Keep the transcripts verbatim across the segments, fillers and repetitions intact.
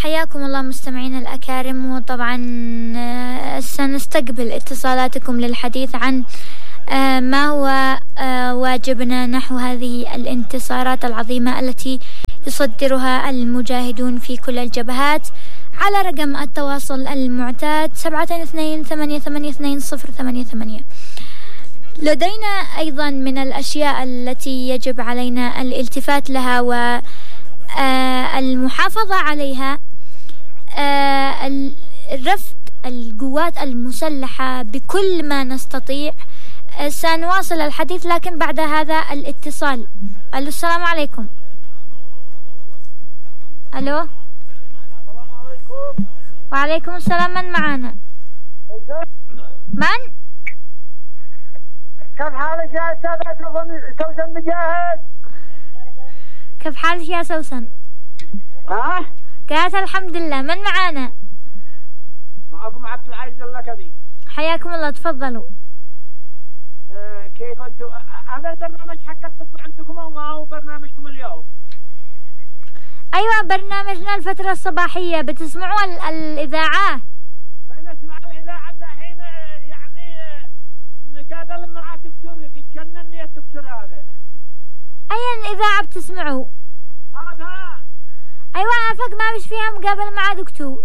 حياكم الله مستمعين الأكارم، وطبعا سنستقبل اتصالاتكم للحديث عن ما هو واجبنا نحو هذه الانتصارات العظيمة التي يصدرها المجاهدون في كل الجبهات، على رقم التواصل المعتاد سبعة اثنين ثمانية ثمانية اثنين صفر ثمانية ثمانية. لدينا أيضا من الأشياء التي يجب علينا الالتفات لها والمحافظة عليها رفض القوات المسلحة بكل ما نستطيع. سنواصل الحديث لكن بعد هذا الاتصال. ألو، السلام عليكم. ألو، السلام عليكم. وعليكم السلام. من معنا؟ من؟ كيف حالك يا أستاذة سوسن مجاهد؟ كيف حالك يا سوسن؟ ها؟ قالت الحمد لله. من معنا؟ معكم عبد العزيز اللكبي. حياكم الله، تفضلوا. آه كيف أنتم؟ هذا البرنامج حق الطب عندكم أو ما هو برنامجكم اليوم؟ أيوة، برنامجنا الفترة الصباحية. بتسمعوا ال الإذاعة؟ بنسمع الإذاعة دحين. يعني نقابل مع دكتور يتجنن يا دكتور هذا. أي إذاعة بتسمعوا؟ هذا. أيوة، أفق ما بش فيها مقابلة مع دكتور.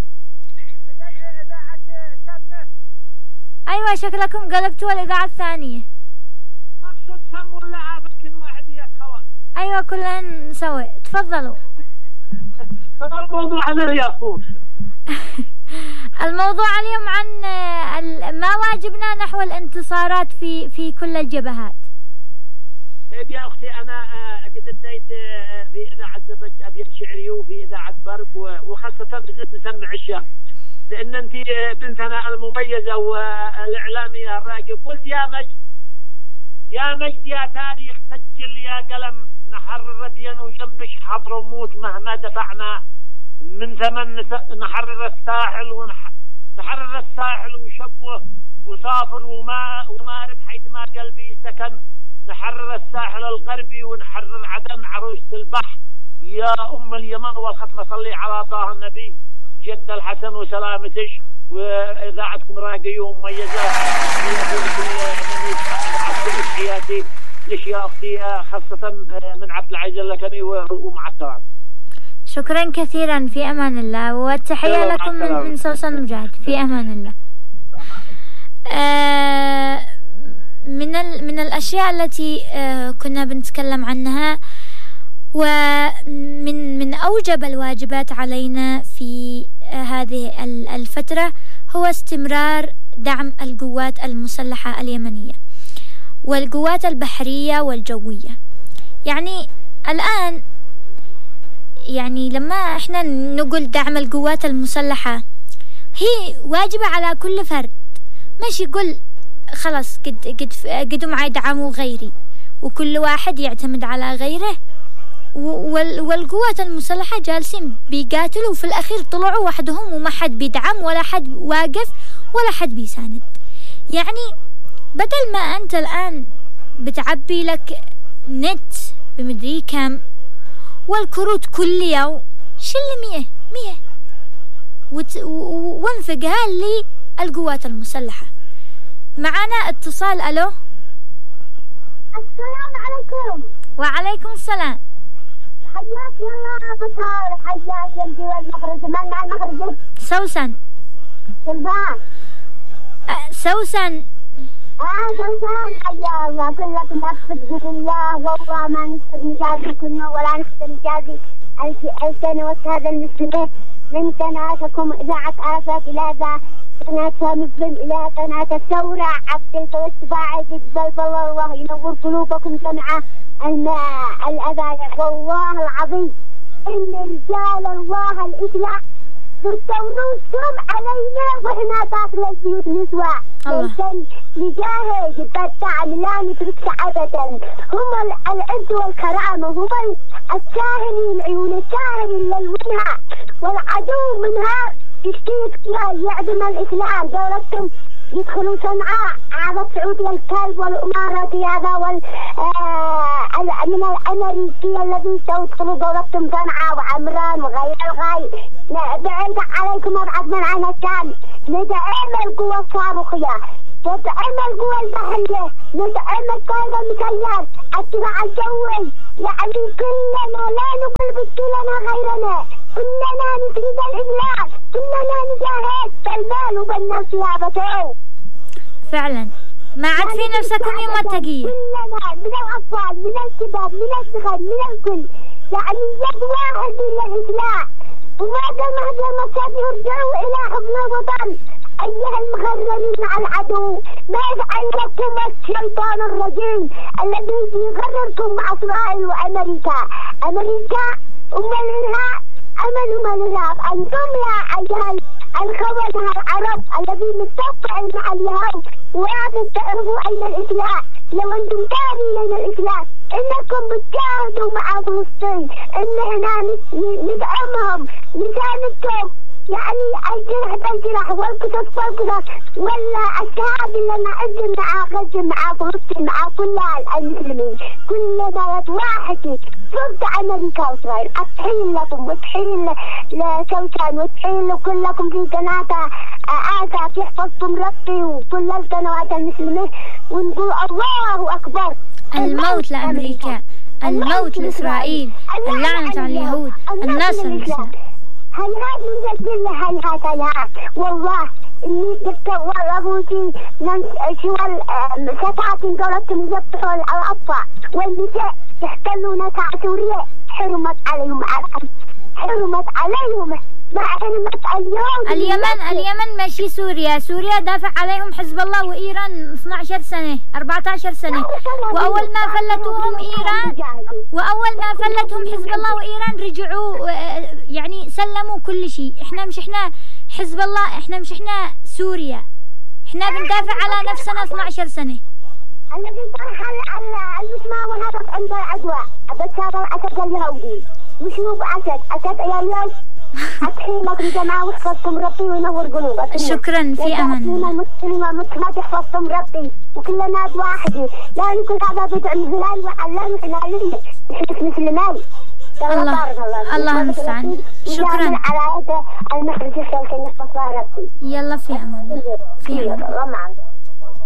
إذاعة سنة. أيوة، شكلكم قلبتوا الإذاعة الثانية. مقصود سم ولا عافك واحد يا أخوة؟ أيوة، كلهن سوا. تفضلوا. الموضوع عن اليافوس. الموضوع اليوم عن ما واجبنا نحو الانتصارات في في كل الجبهات. طيب يا أختي، أنا قد اديت في إذاعة زبج أبيض شعري وفي إذاعة برق، وخاصة بزيد نسمع الشعر، لأن أنت بنتنا المميزة والإعلامية الراقية. قلت يا مجد يا مجد يا تاريخ سجل يا قلم، نحرر بين وجنبش حضر وموت مهما دفعنا من ثمن. نحرر الساحل ونحرر الساحل وشبوه وسافر وما ومارب حيث ما قلبي سكن. نحرر الساحل الغربي ونحرر عدن عروسة البحر. يا أم اليمن والختمة صلي على طه النبي جد الحسن وسلامتش. وإذاعتكم راقية ومميزة. حياتي ليش يا أختي، خاصة من عبد العزيز اللكمي ومع السلامة. شكرا كثيرا، في أمان الله، والتحية لكم من, من سوسن مجاهد. في أمان الله. آه من من الأشياء التي آه كنا بنتكلم عنها، ومن من أوجب الواجبات علينا في آه هذه الفترة هو استمرار دعم القوات المسلحة اليمنية والقوات البحرية والجوية. يعني الآن يعني لما احنا نقول دعم القوات المسلحة، هي واجبة على كل فرد. مش يقول خلاص قد قد قدوا معي دعموا غيري وكل واحد يعتمد على غيره، والقوات المسلحة جالسين بيقاتلوا وفي الأخير طلعوا وحدهم وما حد بيدعم ولا حد واقف ولا حد بيساند. يعني بدل ما أنت الآن بتعبي لك نت بمدري كم والكروت كل يوم، شل مية مية وانفقها للقوات المسلحة. معنا اتصال. ألو، السلام عليكم. وعليكم السلام. حياك يا بطال، حياك يا جوا المخرج. من مع المخرج؟ سوسن. سلفان. أه سوسن. اه سوسن، حيا الله. كلك نفس بالله، والله ما نستر نجازي كنا ولا نستر نجازي السنة هذا المسلمين من قناتكم إذاعة عرفات إلى ذا قناتها مسلم إلى قناة الثورة. عبدالك والسباعي تقبل الله ينور قلوبكم جمعة الماء الأذايا. والله العظيم إن رجال الله الإسلام بتورثهم علينا وإحنا داخل البيوت نسوى. لكن نجاهد بتاع لا نترك أبدا. هم العز والكرامة، هم الكاهنين عيون الكاهنين للونها، والعدو منها يشتيك فيها يعدم الإسلام. دولتهم يدخلوا صنعاء على السعودية الكلب والإماراتي هذا وال آه من الأمريكي الذي سيدخلوا دولتهم صنعاء وعمران وغير الغاي. بعيد عليكم أبعد من عين الشام. ندعم القوى الصاروخية، ندعم القوى البحرية، ندعم الطائرة المسير، الدفاع الجوي. يعني كلنا لا نقلب كلنا غيرنا، كلنا نريد الإبلاغ، كلنا نجاهد بالمال وبالنفس يا بتو. فعلا ما عاد في نفسكم يمتقين. كلنا من الأطفال من الشباب من الصغار من الكل، يعني يد واحد للإصلاح. وماذا مهما مساد يرجعوا إلى حضن الوطن. أيها المغرمين مع العدو، ما يفعل لكم الشيطان الرجيم الذي يغرركم مع إسرائيل وأمريكا. أمريكا أم الإرهاب، أمل أم الإرهاب. أنتم يا أيها الخونة العرب الذين متفقين مع اليهود ولازم تعرفوا أين الإسلام. لو أنتم تابعين إلى الإسلام إنكم بتجاهدوا مع فلسطين، إن هنا ندعمهم نساندكم. يعني الجرح بالجرح والقصص والقصص ولا الشهادة اللي نعز مع غزة مع فلسطين مع كل المسلمين. كلنا يد واحد ضد أمريكا وإسرائيل. أتحيل لكم وتحيل لشوشان وتحيل لكلكم في قناة آسف يحفظكم ربي وكل القنوات المسلمين، ونقول الله أكبر. الموت لأمريكا، الموت لإسرائيل، اللعنة على اليهود، النصر للإسلام. هل هاد من جد هل هاد هل والله اللي تتولى أبوتي شو الستعة دولة يبطل الأطفال والنساء يحتلون ساعة سوريا. حرمت عليهم عالم، حرمت عليهم ما حرمت اليهود. اليمن اليمن ماشي سوريا، سوريا دافع عليهم حزب الله وإيران اثنتي عشرة سنة أربعة عشر سنة، وأول ما فلتوهم إيران وأول ما فلتهم حزب الله وإيران رجعوا يعني سلموا كل شيء. إحنا مش إحنا حزب الله، إحنا مش إحنا سوريا، إحنا بندافع على نفسنا اثنتي عشرة سنة. الذي طرح الاسماء وهذا عند العدوى بس هذا الأسد اليهودي مش مو بأسد، أسد يا اليوم. أتحيل لكم جماعة وحفظكم ربي وينور قلوبكم. شكرا، في أمان الله. المسلمة مسلمات يحفظكم ربي وكلنا واحد. لا نقول هذا بدع الهلال وعلام إحنا لله نحن مسلمين. الله الله المستعان. شكرا. على هذا المخرج الشيخ نحفظها ربي. يلا في أمان الله. في أمان الله.